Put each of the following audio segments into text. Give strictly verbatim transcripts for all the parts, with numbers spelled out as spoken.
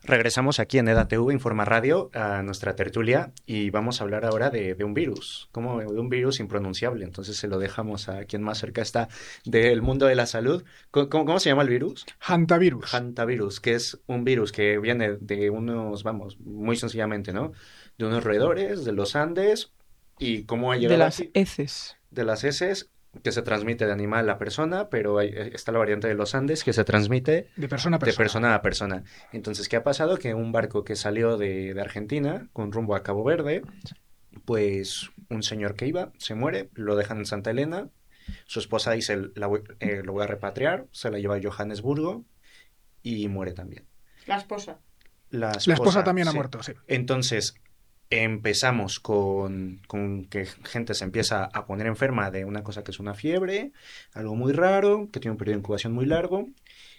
Regresamos aquí en EDATV Informa Radio a nuestra tertulia y vamos a hablar ahora de, de un virus, como de un virus impronunciable. Entonces se lo dejamos a quien más cerca está del mundo de la salud. ¿Cómo, cómo se llama el virus? Hantavirus. Hantavirus, que es un virus que viene de unos, vamos, muy sencillamente, ¿no? De unos roedores, de los Andes, y cómo ha llegado De las aquí. heces. De las heces, que se transmite de animal a persona, pero hay, está la variante de los Andes que se transmite de persona a persona. de persona a persona. Entonces, ¿qué ha pasado? Que un barco que salió de, de Argentina con rumbo a Cabo Verde, pues un señor que iba se muere, lo dejan en Santa Elena, su esposa dice, la voy, eh, lo voy a repatriar, se la lleva a Johannesburgo y muere también. La esposa. La esposa, la esposa también sí. ha muerto, sí. Entonces, empezamos con, con que gente se empieza a poner enferma de una cosa que es una fiebre, algo muy raro, que tiene un periodo de incubación muy largo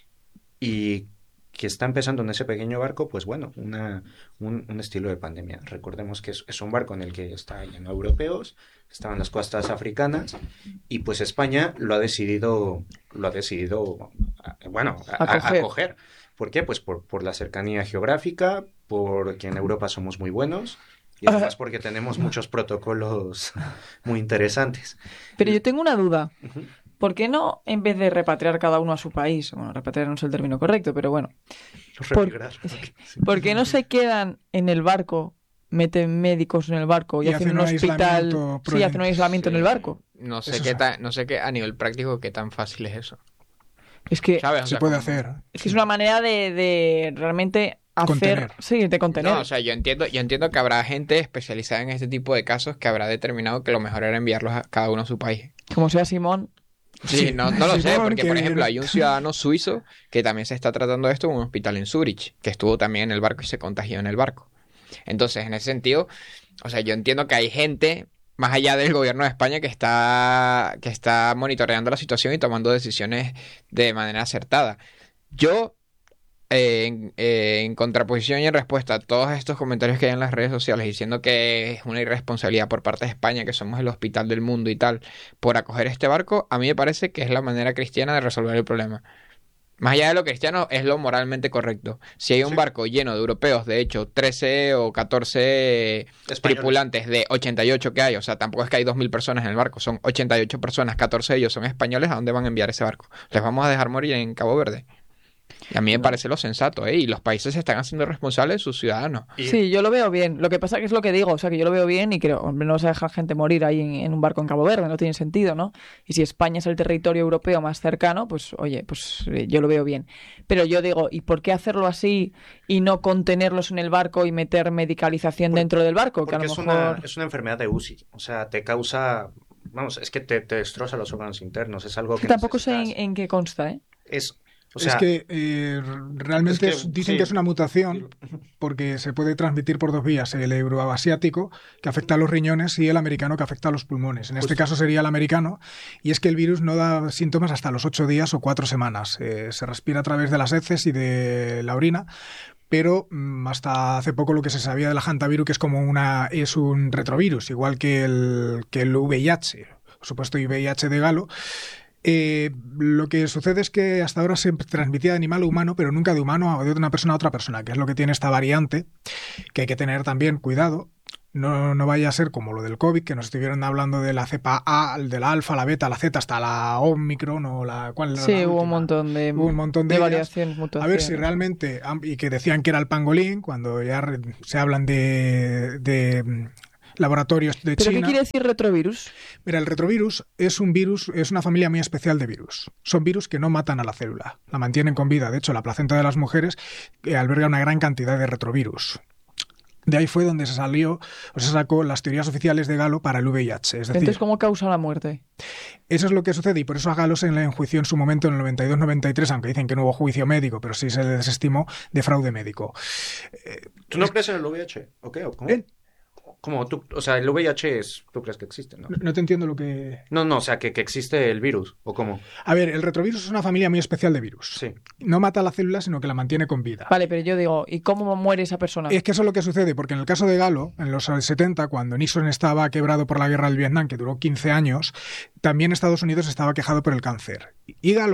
y que está empezando en ese pequeño barco, pues bueno, una, un, un estilo de pandemia. Recordemos que es, es un barco en el que está lleno de europeos, estaban las costas africanas y pues España lo ha decidido, lo ha decidido, bueno, a, a, a acoger. ¿Por qué? Pues por, por la cercanía geográfica, porque en Europa somos muy buenos. Y además porque tenemos muchos protocolos muy interesantes. Pero yo tengo una duda. Uh-huh. ¿Por qué no, en vez de repatriar cada uno a su país, bueno, repatriar no es el término correcto, pero bueno, por, ¿por qué no se quedan en el barco, meten médicos en el barco y, y hacen un hospital, sí, hacen un aislamiento sí. en el barco? No sé, qué tan, no sé qué a nivel práctico qué tan fácil es eso. Es que ¿sabes? Se sea, puede hacer. Es que es una manera de, de realmente hacer, contener. Sí, de contener. No, o sea, yo entiendo, yo entiendo que habrá gente especializada en este tipo de casos que habrá determinado que lo mejor era enviarlos a cada uno a su país. Como sea Simón. Sí, sí, no, no lo sé, porque por ejemplo hay un ciudadano suizo que también se está tratando de esto en un hospital en Zúrich, que estuvo también en el barco y se contagió en el barco. Entonces, en ese sentido, o sea, yo entiendo que hay gente más allá del gobierno de España que está, que está monitoreando la situación y tomando decisiones de manera acertada. Yo, eh, en, eh, en contraposición y en respuesta a todos estos comentarios que hay en las redes sociales diciendo que es una irresponsabilidad por parte de España, que somos el hospital del mundo y tal, por acoger este barco, a mí me parece que es la manera cristiana de resolver el problema. Más allá de lo cristiano, es lo moralmente correcto. Si hay un sí. barco lleno de europeos, de hecho, trece o catorce Españoles. Tripulantes de ochenta y ocho que hay, o sea, tampoco es que hay dos mil personas en el barco, son ochenta y ocho personas, catorce de ellos son españoles, ¿a dónde van a enviar ese barco? ¿Les vamos a dejar morir en Cabo Verde? Y a mí me parece lo sensato, ¿eh? Y los países se están haciendo responsables de sus ciudadanos. Sí, yo lo veo bien. Lo que pasa que es lo que digo, o sea, que yo lo veo bien y creo, hombre, no vas a dejar gente morir ahí en, en un barco en Cabo Verde, no tiene sentido, ¿no? Y si España es el territorio europeo más cercano, pues, oye, pues eh, yo lo veo bien. Pero yo digo, ¿y por qué hacerlo así y no contenerlos en el barco y meter medicalización Por, dentro del barco? Porque que a lo es, mejor... una, es una enfermedad de U C I, o sea, te causa... Vamos, es que te, te destroza los órganos internos, es algo que Tampoco necesitas. sé en, en qué consta, ¿eh? Es... O sea, es que eh, realmente es que, dicen sí. que es una mutación porque se puede transmitir por dos vías, el euroasiático que afecta a los riñones y el americano que afecta a los pulmones. En Justo. Este caso sería el americano y es que el virus no da síntomas hasta los ocho días o cuatro semanas. Eh, se respira a través de las heces y de la orina, pero mmm, hasta hace poco lo que se sabía de la hantavirus que es como una es un retrovirus, igual que el, que el V I H, por supuesto, y V I H de Galo. Eh, lo que sucede es que hasta ahora se transmitía de animal a humano, pero nunca de humano a de una persona a otra persona, que es lo que tiene esta variante, que hay que tener también cuidado. No, no vaya a ser como lo del COVID, que nos estuvieron hablando de la cepa A, de la alfa, la beta, la zeta, hasta la Omicron o la... ¿cuál era sí, la hubo un montón de, hubo un montón de, de ellas. variaciones, mutaciones. A ver si realmente... Y que decían que era el pangolín, cuando ya se hablan de... de laboratorios de ¿Pero China. qué quiere decir retrovirus? Mira, el retrovirus es un virus, es una familia muy especial de virus. Son virus que no matan a la célula, la mantienen con vida. De hecho, la placenta de las mujeres eh, alberga una gran cantidad de retrovirus. De ahí fue donde se salió, o se sacó las teorías oficiales de Galo para el V I H. Es decir, entonces, ¿cómo causa la muerte? Eso es lo que sucede y por eso a Galo se le enjuició en su momento en el noventa y dos noventa y tres, aunque dicen que no hubo juicio médico, pero sí se le desestimó de fraude médico. Eh, ¿Tú no es... crees en el V I H? ¿O qué? ¿O cómo? ¿Eh? ¿Cómo? Tú, o sea, el V I H es... ¿Tú crees que existe, no? No, no te entiendo lo que... No, no, o sea, que, que existe el virus, ¿o cómo? A ver, el retrovirus es una familia muy especial de virus. Sí. No mata a la célula, sino que la mantiene con vida. Vale, pero yo digo, ¿y cómo muere esa persona? Es que eso es lo que sucede, porque en el caso de Galo, en los setenta, cuando Nixon estaba quebrado por la guerra del Vietnam, que duró quince años, también Estados Unidos estaba quejado por el cáncer. Y Galo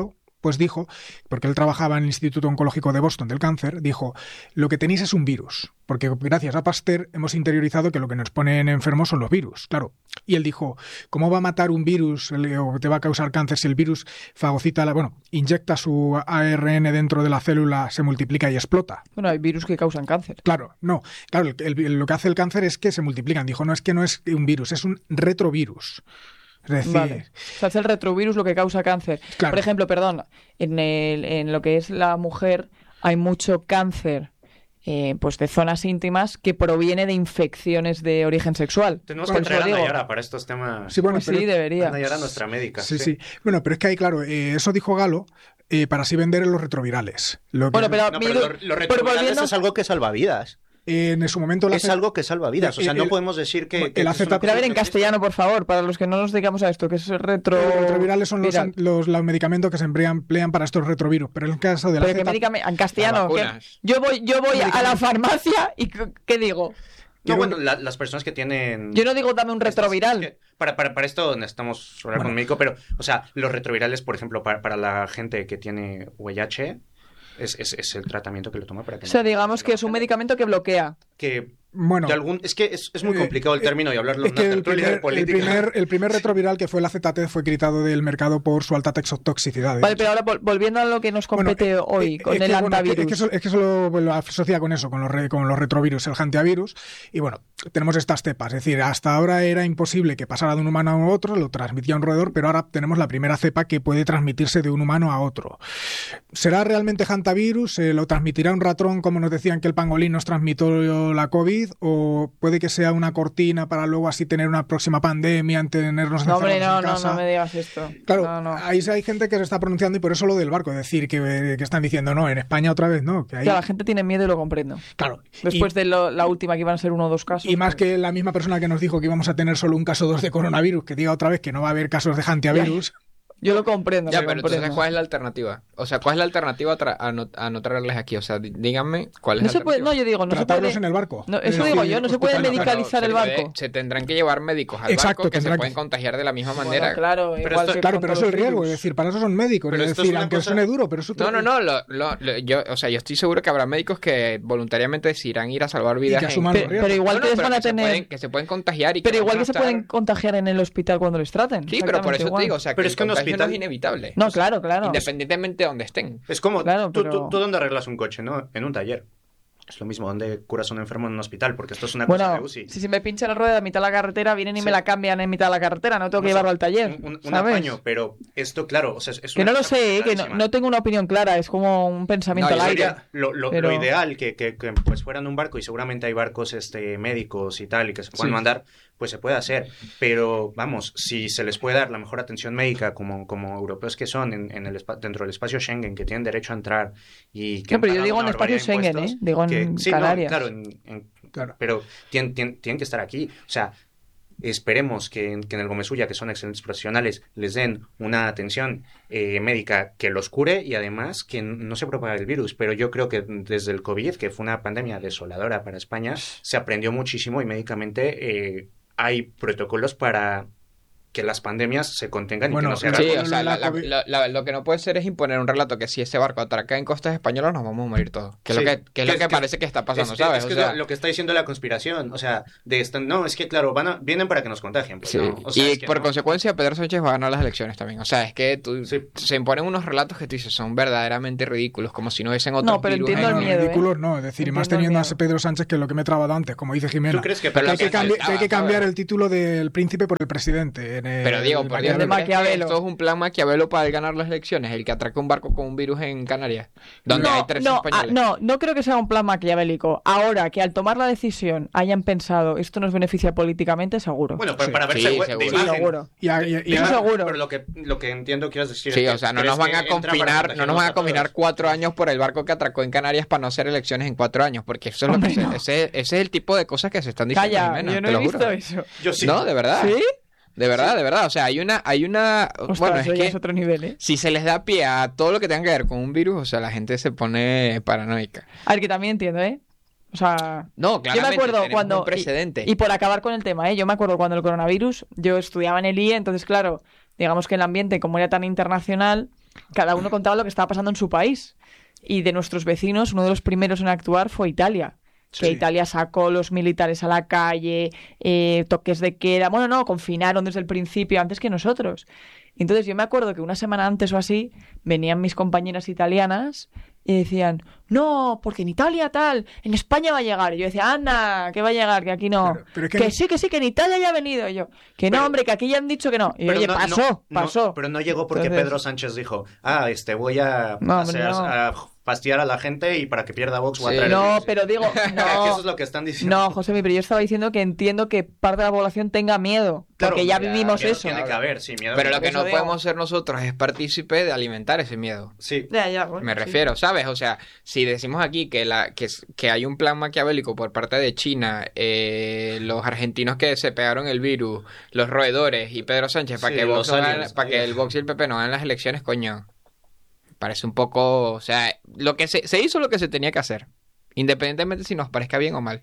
pues dijo, porque él trabajaba en el Instituto Oncológico de Boston del cáncer, dijo, lo que tenéis es un virus, porque gracias a Pasteur hemos interiorizado que lo que nos ponen enfermos son los virus, claro. Y él dijo, ¿cómo va a matar un virus o te va a causar cáncer si el virus fagocita, la, bueno, inyecta su A R N dentro de la célula, se multiplica y explota? Bueno, hay virus que causan cáncer. Claro, no. Claro, el, el, lo que hace el cáncer es que se multiplican. Dijo, no es que no es un virus, es un retrovirus. Es decir, vale. O sea, es el retrovirus lo que causa cáncer. Claro. Por ejemplo, perdón, en, el, en lo que es la mujer hay mucho cáncer eh, pues de zonas íntimas que proviene de infecciones de origen sexual. Tenemos que traer a Nayara para estos temas. Sí, bueno, pues pero, sí, debería. A Nayara, nuestra médica. Sí, sí, sí. Bueno, pero es que hay, claro, eh, eso dijo Galo, eh, para así vender en los retrovirales. Lo que... Bueno, pero, no, pero los, los retrovirales volviendo... es algo que salva vidas. Eh, en su momento es algo que salva vidas, o sea, el, no podemos decir que... que el acetate... Pero a ver, en castellano, por favor, para los que no nos dedicamos a esto, que es retro... Los retrovirales son los, los, los medicamentos que se emplean para estos retrovirus, pero en el caso de la pero aceta... que en castellano, que yo voy, yo voy a la farmacia y ¿qué digo? No, bueno, la, las personas que tienen... Yo no digo dame un retroviral. Es que para, para, para esto necesitamos hablar bueno. con un médico, pero, o sea, los retrovirales, por ejemplo, para, para la gente que tiene V I H... Es, es, es el tratamiento que le toma para que... O sea, no, digamos que es un medicamento que bloquea. Que... Bueno, de algún, es que es, es muy complicado el término y hablarlo es que el primer, el, primer, el primer retroviral que fue el acetate fue quitado del mercado por su alta toxicidad. Vale, pero ahora volviendo a lo que nos compete bueno, hoy, con el que, antivirus. Bueno, es, que eso, es que eso lo, lo asocia con eso, con los, re, con los retrovirus, el antivirus. Y bueno, tenemos estas cepas. Es decir, hasta ahora era imposible que pasara de un humano a otro, lo transmitía un roedor, pero ahora tenemos la primera cepa que puede transmitirse de un humano a otro. ¿Será realmente hantavirus? ¿Se lo transmitirá un ratón, como nos decían que el pangolín nos transmitió la COVID? ¿O puede que sea una cortina para luego así tener una próxima pandemia, tenernos no, hombre, no, en casa? No, no me digas esto. Claro, no, no. ahí hay gente que se está pronunciando y por eso lo del barco, es decir, que, que están diciendo, no, en España otra vez no. Que ahí... Claro, la gente tiene miedo y lo comprendo. Claro. Después y, de lo, la última que iban a ser uno o dos casos. Y más pues... que la misma persona que nos dijo que íbamos a tener solo un caso o dos de coronavirus, que diga otra vez que no va a haber casos de hantavirus. Yo lo comprendo. Ya, lo pero comprendo. entonces, ¿cuál es la alternativa? O sea, ¿cuál es la alternativa a, a, no, a no traerles aquí? O sea, díganme cuál es no la se alternativa. puede, no, yo digo, no Tratarlos se puede... en el barco. No, eso digo yo, no se puede medicalizar no, el barco. Puede, se tendrán que llevar médicos al Exacto, barco que se que... pueden contagiar de la misma manera. Bueno, claro, pero igual esto, que claro, pero eso es el riesgo, virus. es decir, para eso son médicos, pero es decir, es aunque cosa... suene duro, pero eso... No, no, no, lo, lo, lo, yo, o sea, yo estoy seguro que habrá médicos que voluntariamente decidirán ir a salvar vidas. Y que asuman en... pero, pero igual no, que no, les van a que tener... Se pueden, que se pueden contagiar y Pero que igual que a se estar... pueden contagiar en el hospital cuando les traten. Sí, pero por eso igual. te digo, o sea, que pero el es que un contagio hospital... no es inevitable. No, claro, claro. Independientemente de donde estén. Es como, claro, tú, pero... tú, tú dónde arreglas un coche, ¿no? En un taller. Es lo mismo, donde curas a un enfermo en un hospital, porque esto es una bueno, cosa de U C I. Si se me pincha la rueda a mitad de la carretera, vienen y sí. me la cambian en mitad de la carretera, no tengo que no, llevarlo al taller. Un, un, un ¿sabes? apaño, pero esto, claro, o sea, es que una no lo sé, eh, que no, no tengo una opinión clara, es como un pensamiento no, al aire. Lo, lo, pero... lo ideal, que, que, que pues fueran un barco, y seguramente hay barcos este, médicos y tal, y que se puedan sí. mandar, pues se puede hacer. Pero, vamos, si se les puede dar la mejor atención médica, como, como europeos que son, en, en el dentro del espacio Schengen, que tienen derecho a entrar y que... No, pero yo digo en espacio Schengen, ¿eh? Digo en sí, Canarias. No, claro, en, en, claro, pero tienen, tienen, tienen que estar aquí. O sea, esperemos que, que en el Gomesulla, que son excelentes profesionales, les den una atención eh, médica que los cure y además que no se propague el virus. Pero yo creo que desde el COVID, que fue una pandemia desoladora para España, se aprendió muchísimo y médicamente eh, hay protocolos para que las pandemias se contengan y bueno, que no se hagan. Sí, o sea, la, la, la, la, lo que no puede ser es imponer un relato que si ese barco atraca en costas españolas nos vamos a morir todos. Que es sí, lo que, que, es lo que, que parece que está pasando, es que, ¿sabes? Es que o sea, lo, lo que está diciendo la conspiración, o sea, de esta, no, es que claro, van a, vienen para que nos contagien. Pues, sí. no, o sea, y es que por no. consecuencia Pedro Sánchez va a ganar las elecciones también. O sea, es que tú, sí. se imponen unos relatos que tú dices son verdaderamente ridículos, como si no hubiesen otros no, pero virus. Entiendo no, el miedo, ridículos ¿eh? no, es decir, entiendo y más teniendo a Pedro Sánchez, que es lo que me he trabado antes, como dice Jimena. ¿Tú crees que, que, hay, que, cambi- faltaba, que hay que cambiar ¿sabes? el título del príncipe por el presidente. En el, pero digo, por Dios, de Maquiavelo. Esto es un plan Maquiavelo para ganar las elecciones, el que atraca un barco con un virus en Canarias, donde no, hay tres no, españoles. Ah, no, no creo que sea un plan maquiavélico. Ahora, que al tomar la decisión hayan pensado esto nos beneficia políticamente, seguro. Bueno, para, sí. para verse Sí, de seguro. imagen. Sí, seguro. Y, a, y, y Eso a, seguro. Pero lo que, lo que entiendo quieres decir Sí, es que o sea, no nos van a confinar, no nos van a confinar cuatro años por el barco que atracó en Canarias para no hacer elecciones en cuatro años, porque eso es lo Hombre, que no. se, ese, ese es el tipo de cosas que se están diciendo. Calla, Jimena, yo no te he lo visto juro. eso. Yo sí. No, de verdad. ¿Sí? De verdad, sí. de verdad. O sea, hay una, hay una. Ostras, bueno, eso es ya que es otro nivel, ¿eh? si se les da pie a todo lo que tenga que ver con un virus, o sea, la gente se pone paranoica. A ver, que también entiendo, ¿eh? O sea, no, claramente, yo me acuerdo tenemos cuando un precedente. Y, y por acabar con el tema, ¿eh? Yo me acuerdo cuando el coronavirus, yo estudiaba en el I E, entonces claro, digamos que el ambiente, como era tan internacional, cada uno contaba lo que estaba pasando en su país. Y de nuestros vecinos, uno de los primeros en actuar fue Italia. Que sí. Italia sacó los militares a la calle, eh, toques de queda. Bueno, no, confinaron desde el principio, antes que nosotros. Entonces yo me acuerdo que una semana antes o así venían mis compañeras italianas y decían, no, porque en Italia tal, en España va a llegar. Y yo decía, anda, que va a llegar, que aquí no. Pero, pero es que, que no... sí, que sí, que en Italia ya ha venido. Y yo, que pero... no, hombre, que aquí ya han dicho que no. Y yo, oye, no, pasó, no, pasó. No, pero no llegó porque Entonces... Pedro Sánchez dijo, ah, este, voy a, no, hacer, no. a fastidiar a la gente y para que pierda Vox voy a traer... No, el... pero digo, no. Eso es lo que están diciendo. No, José, pero yo estaba diciendo que entiendo que parte de la población tenga miedo. Claro, porque ya, ya vivimos miedo eso. Tiene que haber, sí, miedo. Pero lo que no digo. podemos ser nosotros es partícipe de alimentar ese miedo. Sí. Ya, ya, bueno, Me sí. refiero, ¿sabes? O sea, si decimos aquí que la que, que hay un plan maquiavélico por parte de China, eh, los argentinos que se pegaron el virus, los roedores y Pedro Sánchez para sí, que, Vox aliens, para que el Vox y el P P no ganen las elecciones, coño. Parece un poco, o sea, lo que se, se hizo lo que se tenía que hacer, independientemente si nos parezca bien o mal.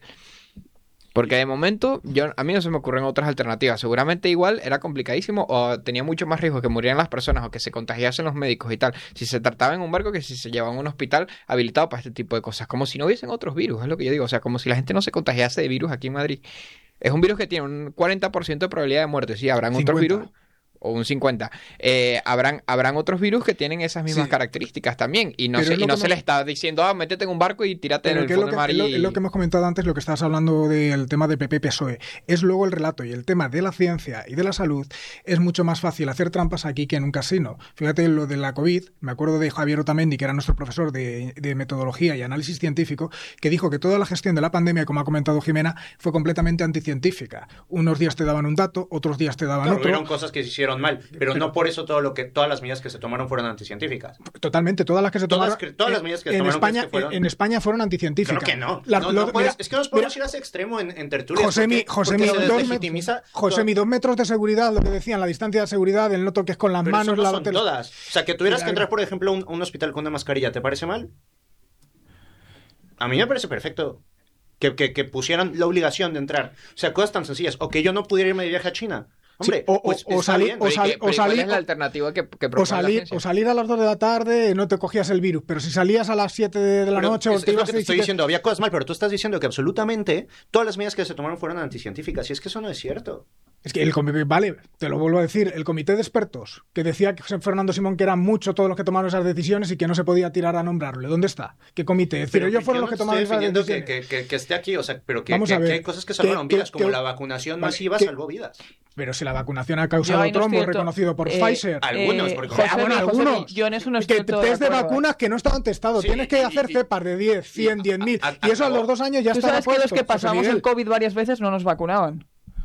Porque de momento, yo a mí no se me ocurren otras alternativas. Seguramente igual era complicadísimo o tenía mucho más riesgo que murieran las personas o que se contagiasen los médicos y tal. Si se trataba en un barco que si se llevaba a un hospital habilitado para este tipo de cosas. Como si no hubiesen otros virus, es lo que yo digo. O sea, como si la gente no se contagiase de virus aquí en Madrid. Es un virus que tiene un cuarenta por ciento de probabilidad de muerte. Sí, habrán cincuenta. Otros virus... o un cincuenta. Eh, habrán, habrán otros virus que tienen esas mismas sí. características también. Y no, se, y no se hemos... les está diciendo, ah, métete en un barco y tírate Pero en el fondo del mar. Es y... lo, es lo que hemos comentado antes, lo que estabas hablando del tema de P P P S O E. Es luego el relato y el tema de la ciencia y de la salud. Es mucho más fácil hacer trampas aquí que en un casino. Fíjate lo de la COVID. Me acuerdo de Javier Otamendi, que era nuestro profesor de, de metodología y análisis científico, que dijo que toda la gestión de la pandemia, como ha comentado Jimena, fue completamente anticientífica. Unos días te daban un dato, otros días te daban claro, otro. Hubieron cosas que se hicieron mal, pero, pero no por eso todo lo que todas las medidas que se tomaron fueron anticientíficas. Totalmente, todas las que se todas, tomaron. Todas las medidas que se en tomaron España, que fueron... en España fueron anticientíficas. Creo que no. La, no, lo, no puedes, mira, es que nos podemos mira, ir a ese extremo en, en tertulias. Josemi, Josemi, dos, metros, Josemi dos metros de seguridad, lo que decían, la distancia de seguridad, el no toques con las pero manos. Eso no la son todas. O sea, que tuvieras que entrar, por ejemplo, a un, un hospital con una mascarilla, ¿te parece mal? A mí me parece perfecto. Que, que, que pusieran la obligación de entrar. O sea, cosas tan sencillas. O que yo no pudiera irme de viaje a China. Hombre, sí, o, pues o, salir, o, sali, o salir, ¿cuál es la alternativa que, que o salir, o salir a las dos de la tarde no te cogías el virus, pero si salías a las siete de la pero noche... Es, o te es lo que te estoy te... diciendo, había cosas mal, pero tú estás diciendo que absolutamente todas las medidas que se tomaron fueron anticientíficas, y es que eso no es cierto. Es que el comité, vale, te lo vuelvo a decir, el comité de expertos que decía que Fernando Simón que eran mucho todos los que tomaron esas decisiones y que no se podía tirar a nombrarle. ¿Dónde está? ¿Qué comité? Es decir, ellos fueron no los que tomaron esas decisiones. Que, que, que esté aquí, o sea, pero que, Vamos que, a ver, que hay cosas que salvaron que, vidas, que, como que, la vacunación vale, masiva que, salvó vidas. Pero si la vacunación ha causado no trombo estoy reconocido por eh, Pfizer. Algunos, porque José, ah, bueno, José, algunos. Yo en eso no que estoy test de, de vacunas que no estaban testados. Sí, Tienes que y, hacer y, cepas de diez, cien, diez mil. A, a, y eso a los acabó. dos años ya ¿Tú estaba sabes puesto. que los que pasamos el COVID varias veces no nos vacunaban?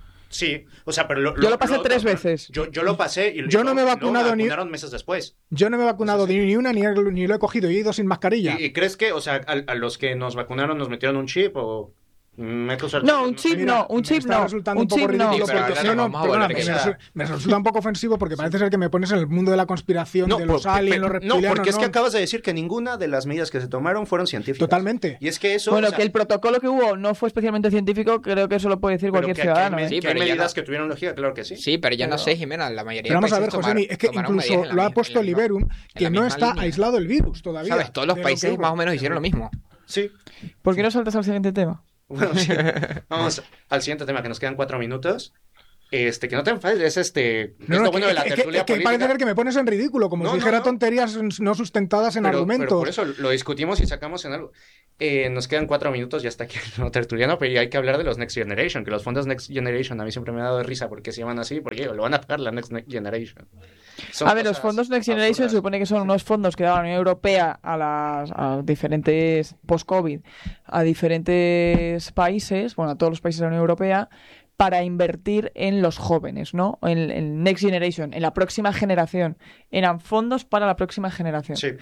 Sí, o sea, pero lo, yo lo pasé lo, tres lo, veces. Yo, yo lo pasé y yo no me he vacunado me ni meses después. Yo no me he vacunado o sea, sí. ni una ni, ni lo he cogido, he ido sin mascarilla. ¿Y, y crees que, o sea, a, a los que nos vacunaron nos metieron un chip o me no, un chip Mira, no, un chip me no. resultando un, un poco chip no. ridículo Sí, porque pero no, no, perdona, me, resulta, me resulta un poco ofensivo porque parece ser que me pones en el mundo de la conspiración no, de los por, aliens, pe, los reptilianos. No, porque es no. que acabas de decir que ninguna de las medidas que se tomaron fueron científicas. Totalmente. Y es que eso, bueno, o sea, que el protocolo que hubo no fue especialmente científico, creo que eso lo puede decir cualquier que, ciudadano. Que hay, ¿eh? sí, que hay medidas no... que tuvieron lógica, claro que sí. Sí, pero yo pero... no sé, Jimena, la mayoría pero vamos de a ver, Josemi, es que incluso lo ha puesto el Liberum, que no está línea. aislado el virus todavía. ¿Sabes? Todos los países más o menos hicieron lo mismo. Sí. ¿Por qué no saltas al siguiente tema? Bueno, sí. Vamos al siguiente tema, que nos quedan cuatro minutos. Este, que no te enfades, es este. No, es no, lo bueno que, de la que, tertulia que, que política. parece ser que me pones en ridículo, como no, si dijera no, no. tonterías no sustentadas en pero, argumentos. Pero por eso lo discutimos y sacamos en algo. Eh, nos quedan cuatro minutos, ya está aquí el nuevo tertuliano, pero hay que hablar de los Next Generation, que los fondos Next Generation a mí siempre me ha dado de risa porque se llaman así, porque lo van a pagar la Next Generation. Son a ver, los fondos Next Generation absurdas. se supone que son unos fondos que da la Unión Europea a las a diferentes post-COVID, a diferentes países, bueno, a todos los países de la Unión Europea, para invertir en los jóvenes, ¿no? En, en Next Generation, en la próxima generación. Eran fondos para la próxima generación. Sí.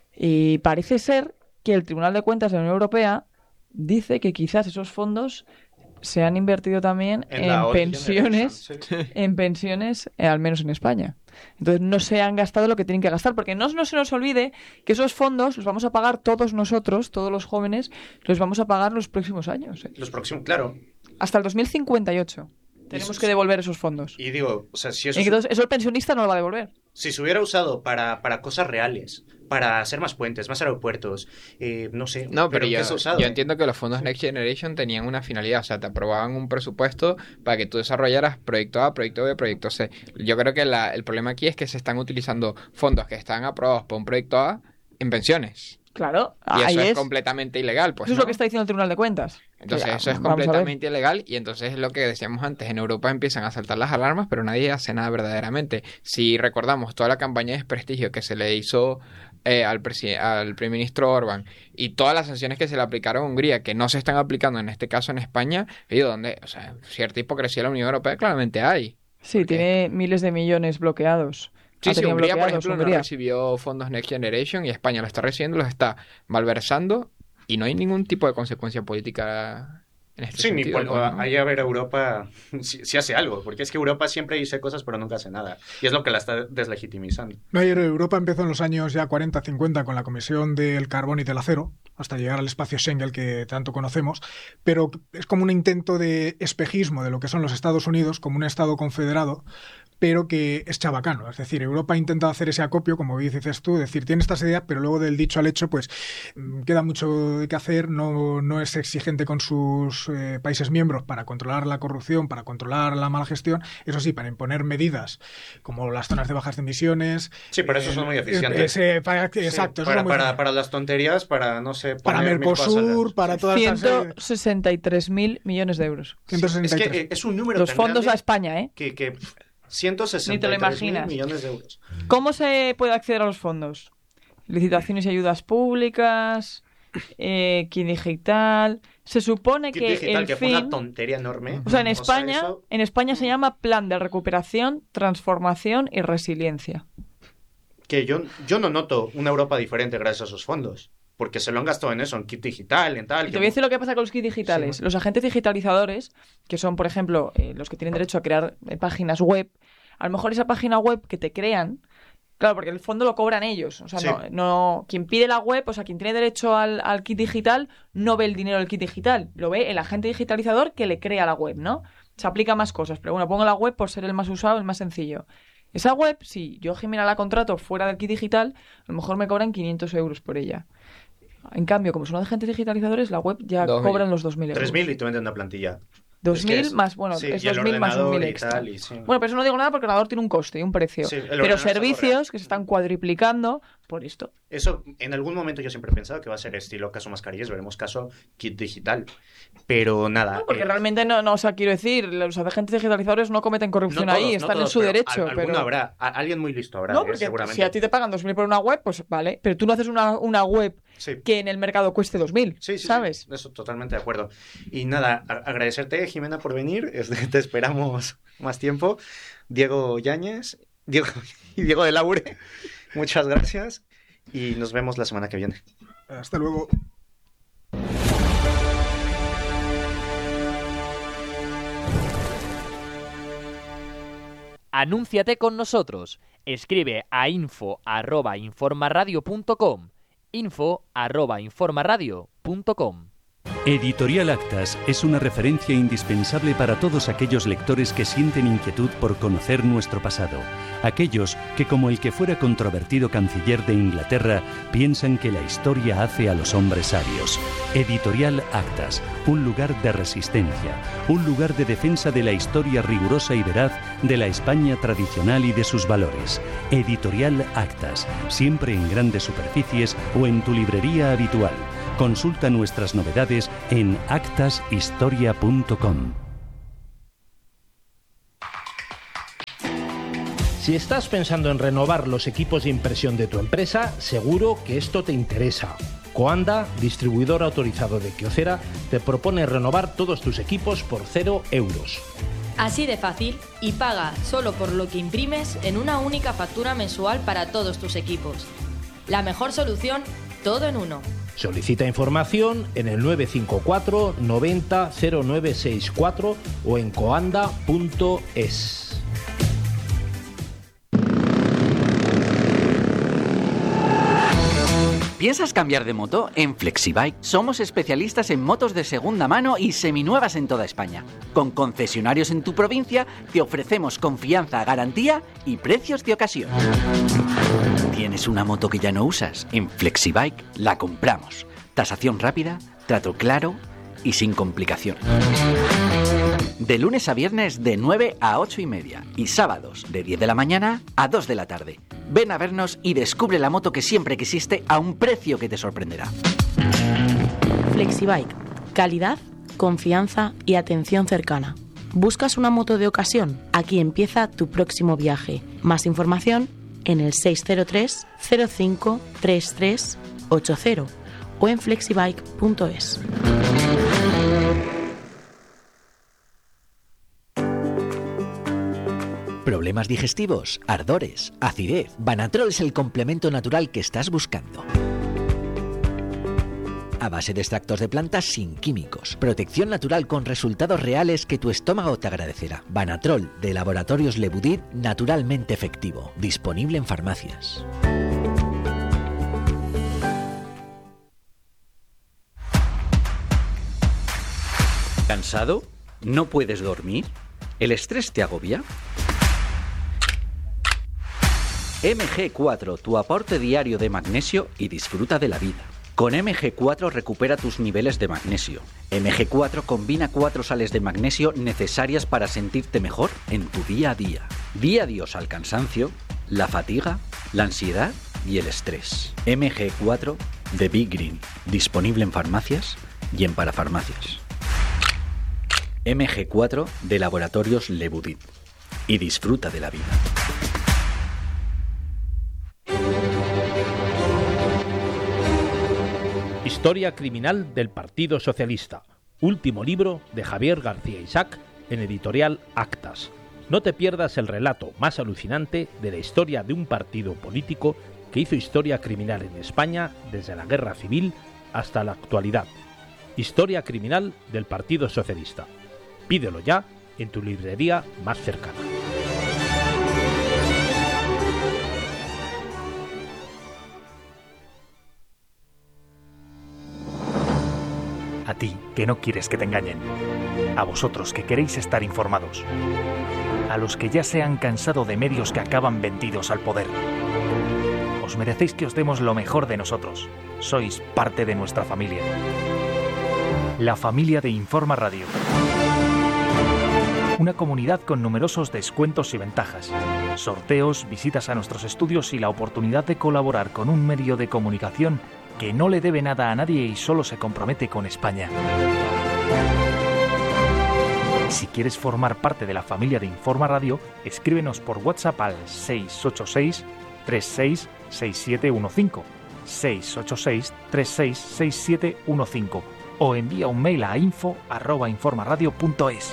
Y parece ser que el Tribunal de Cuentas de la Unión Europea dice que quizás esos fondos se han invertido también en, en pensiones, sí. en pensiones, eh, al menos en España. Entonces no se han gastado lo que tienen que gastar, porque no, no se nos olvide que esos fondos los vamos a pagar todos nosotros, todos los jóvenes, los vamos a pagar los próximos años. ¿eh? Los próximos, claro. Hasta el dos mil cincuenta y ocho. tenemos que devolver esos fondos. Y digo, o sea, si eso... Entonces, eso el pensionista no lo va a devolver. Si se hubiera usado para, para cosas reales, para hacer más puentes, más aeropuertos, eh, no sé. No, pero, pero yo, se ha usado? yo entiendo que los fondos Next Generation tenían una finalidad, o sea, te aprobaban un presupuesto para que tú desarrollaras proyecto A, proyecto B, proyecto C. Yo creo que la, el problema aquí es que se están utilizando fondos que están aprobados por un proyecto A en pensiones. Claro, y ahí eso es, es completamente ilegal. Pues, eso es ¿no? lo que está diciendo el Tribunal de Cuentas. Entonces ya, eso es completamente ilegal y entonces es lo que decíamos antes, en Europa empiezan a saltar las alarmas, pero nadie hace nada verdaderamente. Si recordamos toda la campaña de desprestigio que se le hizo eh, al, al primer ministro Orbán y todas las sanciones que se le aplicaron a Hungría, que no se están aplicando en este caso en España, digo, donde, o sea, cierta hipocresía de la Unión Europea claramente hay. Sí, porque... tiene miles de millones bloqueados. Sí, sí, Hungría, por ejemplo, Hungría. no recibió fondos Next Generation y España lo está recibiendo, los está malversando y no hay ningún tipo de consecuencia política en este sí, sentido. Sí, ni por, ¿no? Ahí a ver Europa si, si hace algo, porque es que Europa siempre dice cosas pero nunca hace nada y es lo que la está deslegitimizando. No, ayer Europa empezó en los años ya cuarenta cincuenta con la Comisión del Carbón y del Acero, hasta llegar al espacio Schengen que tanto conocemos, pero es como un intento de espejismo de lo que son los Estados Unidos como un Estado confederado, pero que es chabacano. Es decir, Europa intenta hacer ese acopio, como dices tú, es decir, tiene estas ideas, pero luego del dicho al hecho, pues queda mucho que hacer, no, no es exigente con sus eh, países miembros para controlar la corrupción, para controlar la mala gestión, eso sí, para imponer medidas como las zonas de bajas emisiones. Sí, pero eh, eso son muy eficientes. Ese, para, exacto. Sí, para, eso muy para, para las tonterías, para, no sé... Para Mercosur, para todas ciento sesenta y tres mil millones de euros. ciento sesenta y tres. Es que es un número Los tan fondos grande a España, ¿eh? Que... que ciento sesenta y tres mil millones de euros. ¿Cómo se puede acceder a los fondos? Licitaciones y ayudas públicas, eh, Kit Digital. Se supone Kit que digital, el que fin... fue una tontería enorme. O sea, en España, o sea, eso... en España se llama Plan de Recuperación, Transformación y Resiliencia. Que yo, yo no noto una Europa diferente gracias a esos fondos. Porque se lo han gastado en eso, en kit digital, en tal. Y te voy a decir lo que pasa con los kits digitales. Sí. Los agentes digitalizadores, que son, por ejemplo, eh, los que tienen derecho a crear eh, páginas web, a lo mejor esa página web que te crean, claro, porque el fondo lo cobran ellos. O sea, sí. no, no, quien pide la web, o sea, quien tiene derecho al, al kit digital, no ve el dinero del kit digital. Lo ve el agente digitalizador que le crea la web, ¿no? Se aplica más cosas. Pero bueno, pongo la web por ser el más usado, el más sencillo. Esa web, si yo, Jimena, la contrato fuera del kit digital, a lo mejor me cobran quinientos euros por ella. En cambio, como son agentes digitalizadores, la web ya dos mil. Cobran los dos mil euros. tres mil y te venden una plantilla. dos mil es es, más, bueno, sí, es dos mil más un mil extra. Y, sí. Bueno, pero eso no digo nada porque el ordenador tiene un coste y un precio. Sí, pero servicios que se están cuadriplicando por esto. Eso, en algún momento yo siempre he pensado que va a ser estilo caso mascarillas, veremos caso kit digital. Pero nada. No, porque eh, realmente no, no, o sea, quiero decir, los agentes digitalizadores no cometen corrupción no todos, ahí, están no todos, en su derecho. Al, pero habrá, a, alguien muy listo habrá, no, porque eh, seguramente. Si a ti te pagan dos mil por una web, pues vale, pero tú no haces una, una web sí. que en el mercado cueste dos mil, sí, sí, ¿sabes? Sí, eso, totalmente de acuerdo. Y nada, a, agradecerte, Jimena, por venir. Te esperamos más tiempo. Diego Yáñez Diego, y Diego de Laure, muchas gracias y nos vemos la semana que viene. Hasta luego. Anúnciate con nosotros. Escribe a info arroba informaradio punto com. info arroba informaradio punto com. Editorial Actas es una referencia indispensable para todos aquellos lectores que sienten inquietud por conocer nuestro pasado. Aquellos que, como el que fuera controvertido canciller de Inglaterra, piensan que la historia hace a los hombres sabios. Editorial Actas, un lugar de resistencia, un lugar de defensa de la historia rigurosa y veraz de la España tradicional y de sus valores. Editorial Actas, siempre en grandes superficies o en tu librería habitual. Consulta nuestras novedades en actas historia punto com. Si estás pensando en renovar los equipos de impresión de tu empresa, seguro que esto te interesa. Coanda, distribuidor autorizado de Kyocera, te propone renovar todos tus equipos por cero euros. Así de fácil, y paga solo por lo que imprimes en una única factura mensual para todos tus equipos. La mejor solución, todo en uno. Solicita información en el nueve cinco cuatro noventa cero nueve sesenta y cuatro o en coanda punto es. ¿Piensas cambiar de moto? En Flexibike somos especialistas en motos de segunda mano y seminuevas en toda España. Con concesionarios en tu provincia te ofrecemos confianza, garantía y precios de ocasión. ¿Tienes una moto que ya no usas? En Flexibike la compramos. Tasación rápida, trato claro y sin complicaciones. De lunes a viernes de nueve a ocho y media y sábados de diez de la mañana a dos de la tarde. Ven a vernos y descubre la moto que siempre quisiste a un precio que te sorprenderá. Flexibike. Calidad, confianza y atención cercana. ¿Buscas una moto de ocasión? Aquí empieza tu próximo viaje. Más información en el seis cero tres, cero cinco, treinta y tres ochenta o en flexibike punto es. ¿Problemas digestivos? ¿Ardores? ¿Acidez? Banatrol es el complemento natural que estás buscando. A base de extractos de plantas sin químicos. Protección natural con resultados reales que tu estómago te agradecerá. Banatrol de Laboratorios Lebudit, naturalmente efectivo. Disponible en farmacias. ¿Cansado? ¿No puedes dormir? ¿El estrés te agobia? eme ge cuatro, tu aporte diario de magnesio y disfruta de la vida. Con eme ge cuatro recupera tus niveles de magnesio. eme ge cuatro combina cuatro sales de magnesio necesarias para sentirte mejor en tu día a día. Di adiós al cansancio, la fatiga, la ansiedad y el estrés. eme ge cuatro de Big Green, disponible en farmacias y en parafarmacias. eme ge cuatro de Laboratorios Lebudit. Y disfruta de la vida. Historia criminal del Partido Socialista. Último libro de Javier García Isaac en editorial Actas. No te pierdas el relato más alucinante de la historia de un partido político que hizo historia criminal en España desde la Guerra Civil hasta la actualidad. Historia criminal del Partido Socialista. Pídelo ya en tu librería más cercana. A ti, que no quieres que te engañen. A vosotros, que queréis estar informados. A los que ya se han cansado de medios que acaban vendidos al poder. Os merecéis que os demos lo mejor de nosotros. Sois parte de nuestra familia. La familia de Informa Radio. Una comunidad con numerosos descuentos y ventajas. Sorteos, visitas a nuestros estudios y la oportunidad de colaborar con un medio de comunicación que no le debe nada a nadie y solo se compromete con España. Si quieres formar parte de la familia de Informa Radio, escríbenos por WhatsApp al seis ocho seis, tres seis, seis siete uno cinco, seis ocho seis, tres seis, seis siete uno cinco o envía un mail a info arroba informaradio punto es.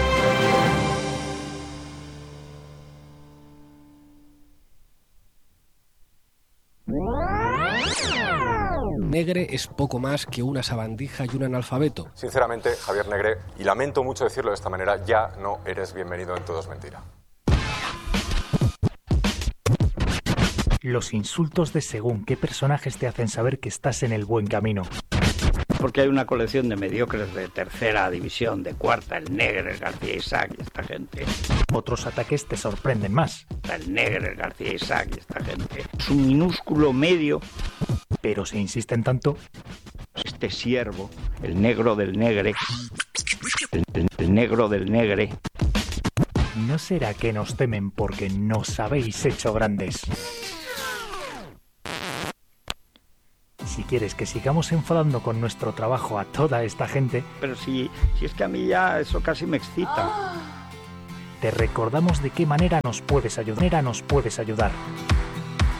Negre es poco más que una sabandija y un analfabeto. Sinceramente, Javier Negre, y lamento mucho decirlo de esta manera, ya no eres bienvenido en Todo es Mentira. Los insultos de según qué personajes te hacen saber que estás en el buen camino. Porque hay una colección de mediocres de tercera división, de cuarta, el Negre, el García Isaac y esta gente. Otros ataques te sorprenden más. El Negre, el García Isaac y esta gente. Es un minúsculo medio. Pero se insisten tanto. Este siervo, el negro del negre, el, el, el negro del negre. ¿No será que nos temen porque nos habéis hecho grandes? Si quieres que sigamos enfadando con nuestro trabajo a toda esta gente... Pero si, si es que a mí ya eso casi me excita. Te recordamos de qué manera nos puedes ayudar. Manera nos puedes ayudar.